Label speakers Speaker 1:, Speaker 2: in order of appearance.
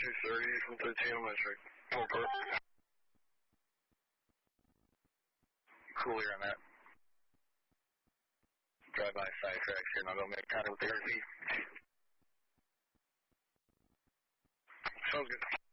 Speaker 1: 630 from 13 metric. Full perk. Cool here on that. Drive by side tracks here, and I'll go make contact with the RV. Sounds good.